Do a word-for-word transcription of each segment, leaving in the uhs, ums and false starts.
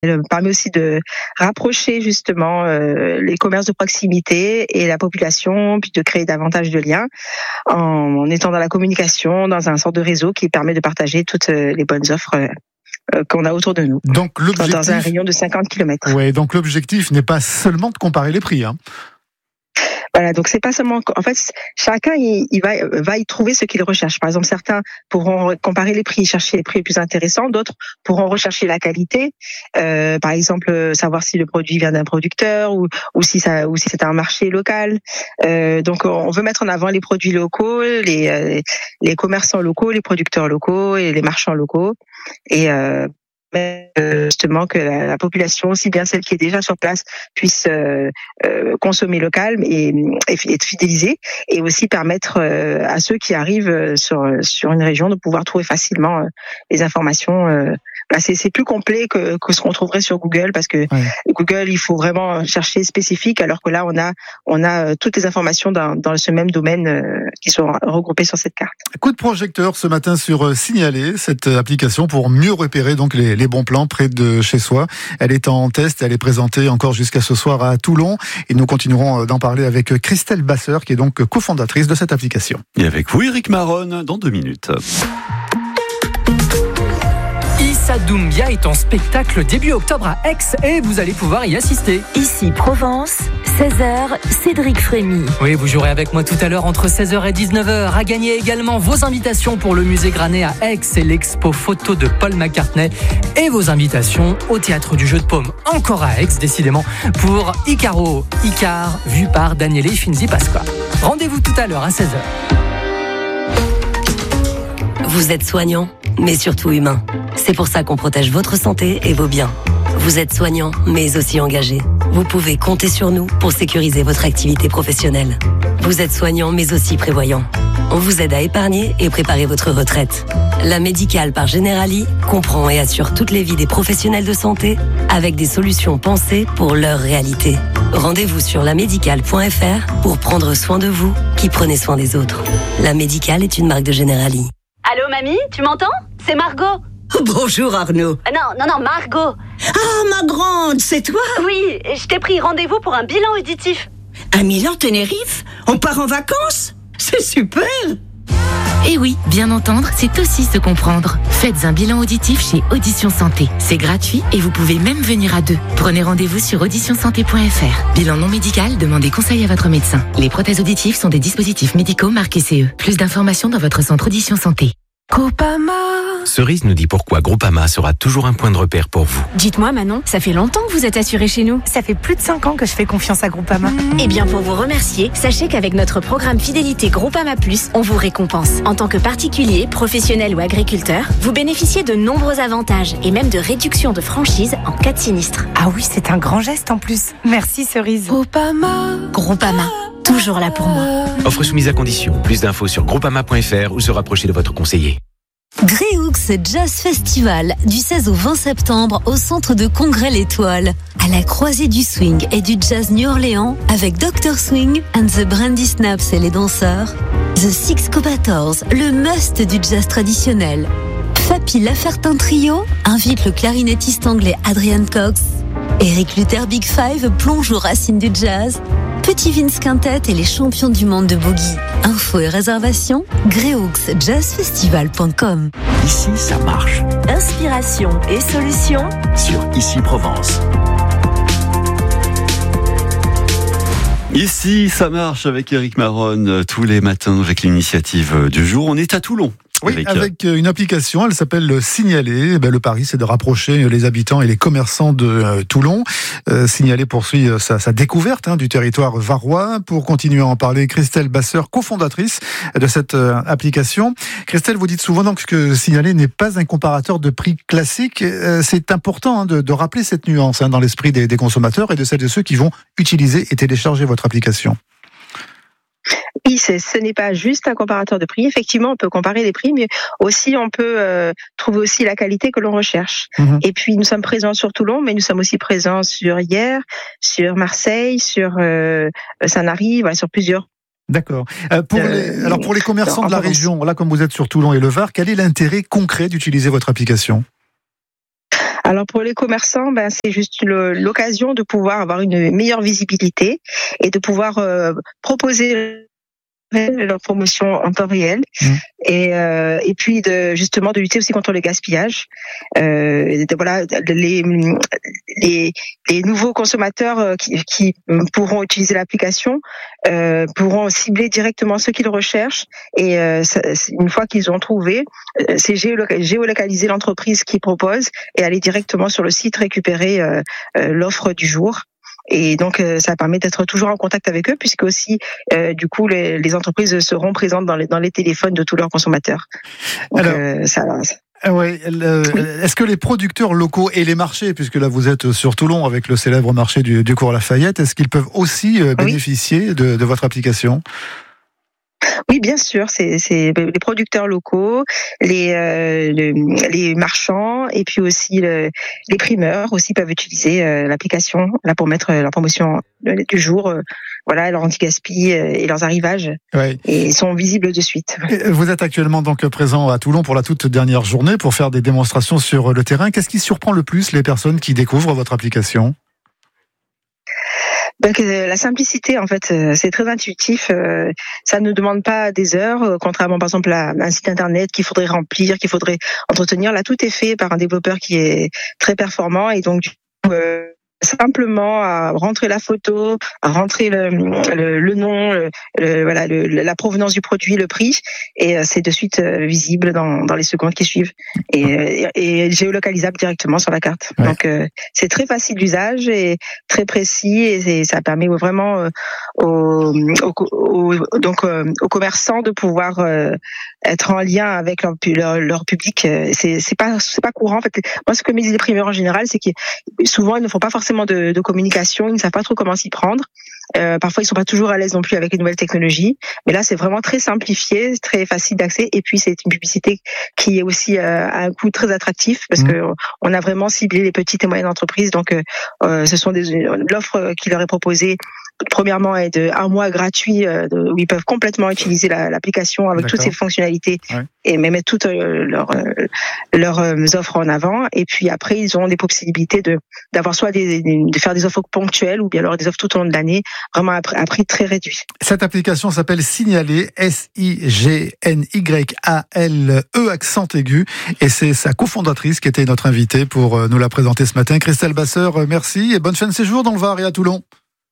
Elle permet aussi de rapprocher justement euh, les commerces de proximité et la population, puis de créer davantage de liens en, en étant dans la communication, dans un sort de réseau qui permet de partager toutes les bonnes offres euh, qu'on a autour de nous. Donc l'objectif, dans un rayon de cinquante kilomètres. Ouais, donc l'objectif n'est pas seulement de comparer les prix, hein. Voilà, donc c'est pas seulement, en fait, chacun il, il va va y trouver ce qu'il recherche. Par exemple, certains pourront comparer les prix, chercher les prix les plus intéressants, d'autres pourront rechercher la qualité. Euh, par exemple, savoir si le produit vient d'un producteur ou ou si ça ou si c'est un marché local. Euh, donc, on veut mettre en avant les produits locaux, les les commerçants locaux, les producteurs locaux et les marchands locaux. Et euh, justement que la, la population, aussi bien celle qui est déjà sur place, puisse euh, euh, consommer local et, et être fidélisée, et aussi permettre euh, à ceux qui arrivent sur sur une région de pouvoir trouver facilement euh, les informations. Euh, bah c'est, c'est plus complet que, que ce qu'on trouverait sur Google, parce que ouais. Google, il faut vraiment chercher spécifique, alors que là, on a on a toutes les informations dans, dans ce même domaine euh, qui sont regroupées sur cette carte. Coup de projecteur ce matin sur Signaler, cette application pour mieux repérer donc les, les bons plans près de chez soi. Elle est en test, elle est présentée encore jusqu'à ce soir à Toulon, et nous continuerons d'en parler avec Christelle Basseur, qui est donc cofondatrice de cette application. Et avec vous, Éric Maronne, dans deux minutes. Issa Doumbia est en spectacle début octobre à Aix et vous allez pouvoir y assister. Ici Provence, seize heures, Cédric Frémy. Oui, vous jouerez avec moi tout à l'heure entre seize heures et dix-neuf heures. À gagner également vos invitations pour le musée Granet à Aix et l'expo photo de Paul McCartney, et vos invitations au théâtre du Jeu de Paume, encore à Aix, décidément, pour Icaro, Icar, vu par Daniele Finzi Pasqua. Rendez-vous tout à l'heure à seize heures. Vous êtes soignant, mais surtout humain. C'est pour ça qu'on protège votre santé et vos biens. Vous êtes soignant, mais aussi engagé. Vous pouvez compter sur nous pour sécuriser votre activité professionnelle. Vous êtes soignant, mais aussi prévoyant. On vous aide à épargner et préparer votre retraite. La Médicale par Generali comprend et assure toutes les vies des professionnels de santé avec des solutions pensées pour leur réalité. Rendez-vous sur la médicale point f r pour prendre soin de vous qui prenez soin des autres. La Médicale est une marque de Generali. Allô mamie, tu m'entends ? C'est Margot. Bonjour Arnaud. Euh, non, non, non, Margot. Ah, ma grande, c'est toi ? Oui, je t'ai pris rendez-vous pour un bilan auditif. À Milan-Tenerife ? On part en vacances ? C'est super ! Et oui, bien entendre, c'est aussi se comprendre. Faites un bilan auditif chez Audition Santé. C'est gratuit et vous pouvez même venir à deux. Prenez rendez-vous sur audition santé point f r. Bilan non médical, demandez conseil à votre médecin. Les prothèses auditives sont des dispositifs médicaux marqués C E. Plus d'informations dans votre centre Audition Santé. Groupama. Cerise nous dit pourquoi Groupama sera toujours un point de repère pour vous. Dites-moi Manon, ça fait longtemps que vous êtes assurée chez nous. Ça fait plus de cinq ans que je fais confiance à Groupama. Mmh. Eh bien pour vous remercier, sachez qu'avec notre programme Fidélité Groupama Plus, on vous récompense. En tant que particulier, professionnel ou agriculteur, vous bénéficiez de nombreux avantages et même de réductions de franchise en cas de sinistre. Ah oui, c'est un grand geste en plus. Merci Cerise. Groupama. Groupama. Toujours là pour moi. Offre soumise à condition. Plus d'infos sur groupama point f r ou se rapprocher de votre conseiller. Greyhoux Jazz Festival du seize au vingt septembre au centre de congrès L'Étoile. À la croisée du swing et du jazz New Orleans avec docteur Swing and the Brandy Snaps et les danseurs. The Six Cobators, le must du jazz traditionnel. Fapi Lafertin Trio invite le clarinettiste anglais Adrian Cox. Eric Luther Big Five plonge aux racines du jazz. Petit Vince Quintet et les champions du monde de boogie. Infos et réservations, greyhoux jazz festival point com. Ici, ça marche. Inspiration et solutions sur Ici Provence. Ici, ça marche avec Éric Maronne tous les matins avec l'initiative du jour. On est à Toulon. Oui, avec, avec une application, elle s'appelle Signaler. Ben, le pari, c'est de rapprocher les habitants et les commerçants de euh, Toulon. Euh, Signaler poursuit sa, sa découverte hein, du territoire varois. Pour continuer à en parler, Christelle Basseur, cofondatrice de cette euh, application. Christelle, vous dites souvent donc que Signaler n'est pas un comparateur de prix classique. Euh, c'est important hein, de, de rappeler cette nuance hein, dans l'esprit des, des consommateurs et de celles et ceux qui vont utiliser et télécharger votre application. Oui, c'est, ce n'est pas juste un comparateur de prix. Effectivement, on peut comparer les prix, mais aussi on peut euh, trouver aussi la qualité que l'on recherche. Mmh. Et puis, nous sommes présents sur Toulon, mais nous sommes aussi présents sur Hyères, sur Marseille, sur euh, Sanary, voilà, sur plusieurs. D'accord. Euh, pour euh, les, alors pour les commerçants de la région, là, comme vous êtes sur Toulon et le Var, quel est l'intérêt concret d'utiliser votre application ? Alors pour les commerçants, ben c'est juste le, l'occasion de pouvoir avoir une meilleure visibilité et de pouvoir euh, proposer leur promotion en temps réel mmh. et euh, et puis de justement de lutter aussi contre le gaspillage. Euh, de, voilà les les les nouveaux consommateurs qui qui pourront utiliser l'application euh, pourront cibler directement ce qu'ils recherchent et euh, une fois qu'ils ont trouvé, c'est géolocaliser l'entreprise qui propose et aller directement sur le site récupérer euh, euh, l'offre du jour. Et donc, euh, ça permet d'être toujours en contact avec eux, puisque aussi, euh, du coup, les, les entreprises seront présentes dans les, dans les téléphones de tous leurs consommateurs. Donc, Alors, euh, ça, ça... Ouais, le, oui. Est-ce que les producteurs locaux et les marchés, puisque là vous êtes sur Toulon avec le célèbre marché du, du Cours Lafayette, est-ce qu'ils peuvent aussi bénéficier oui. de, de votre application ? Oui, bien sûr, c'est, c'est les producteurs locaux, les, euh, les, les marchands et puis aussi le, les primeurs aussi peuvent utiliser euh, l'application là pour mettre leur promotion du jour, euh, voilà, leur anti-gaspi euh, et leurs arrivages ouais. et ils sont visibles de suite. Vous êtes actuellement donc présent à Toulon pour la toute dernière journée pour faire des démonstrations sur le terrain. Qu'est-ce qui surprend le plus les personnes qui découvrent votre application ? Donc, la simplicité, en fait, c'est très intuitif. Ça ne demande pas des heures, contrairement par exemple à un site internet qu'il faudrait remplir, qu'il faudrait entretenir. Là, tout est fait par un développeur qui est très performant et donc du coup, euh, simplement à rentrer la photo, à rentrer le, le, le nom, le, le, voilà, le, la provenance du produit, le prix, et c'est de suite visible dans, dans les secondes qui suivent et, et, et géolocalisable directement sur la carte. Ouais. Donc euh, c'est très facile d'usage et très précis et, et ça permet vraiment euh, aux, aux, aux, donc euh, aux commerçants de pouvoir euh, être en lien avec leur, leur, leur public. C'est, c'est pas c'est pas courant. En fait, moi ce que me disent les primeurs en général, c'est que souvent ils ne font pas forcément De, de communication, ils ne savent pas trop comment s'y prendre. Euh, parfois, ils sont pas toujours à l'aise non plus avec les nouvelles technologies. Mais là, c'est vraiment très simplifié, très facile d'accès. Et puis, c'est une publicité qui est aussi euh, à un coût très attractif parce mmh. que on a vraiment ciblé les petites et moyennes entreprises. Donc, euh, ce sont des l'offre qui leur est proposée. Premièrement, est de un mois gratuit euh, de, où ils peuvent complètement utiliser la, l'application avec D'accord. toutes ses fonctionnalités ouais. et même mettre toutes euh, leurs euh, leurs euh, offres en avant. Et puis après, ils ont des possibilités de d'avoir soit des, de faire des offres ponctuelles ou bien alors des offres tout au long de l'année, vraiment à, à prix très réduit. Cette application s'appelle Signaler, S I G N Y A L E accent aigu, et c'est sa cofondatrice qui était notre invitée pour nous la présenter ce matin. Christelle Basseur, merci et bonne fin de séjour dans le Var et à Toulon.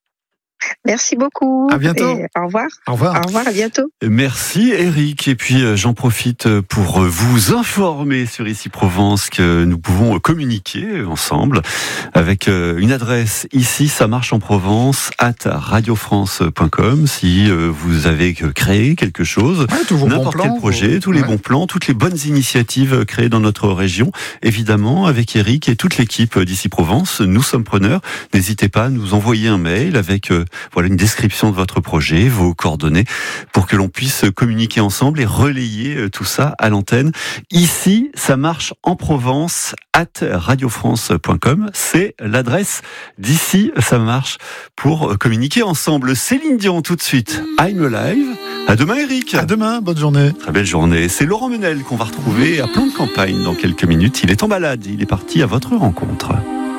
Merci beaucoup. À bientôt. Et au revoir. Au revoir. Au revoir, à bientôt. Merci Eric. Et puis j'en profite pour vous informer sur Ici Provence que nous pouvons communiquer ensemble avec une adresse ici, ça marche en Provence, arobase radio france point com. Si vous avez créé quelque chose, ouais, n'importe bons quel plans, projet, vous... tous les ouais. bons plans, toutes les bonnes initiatives créées dans notre région, évidemment avec Eric et toute l'équipe d'Ici Provence, nous sommes preneurs. N'hésitez pas à nous envoyer un mail avec voilà une description de votre projet, vos coordonnées, pour que l'on puisse communiquer ensemble et relayer tout ça à l'antenne. Ici, ça marche en Provence, arobase radio france point com. C'est l'adresse d'Ici, ça marche pour communiquer ensemble. Céline Dion tout de suite, I'm Alive. À demain Eric. À demain, bonne journée. Très belle journée. C'est Laurent Menel qu'on va retrouver à Plan de Campagne dans quelques minutes. Il est en balade, il est parti à votre rencontre.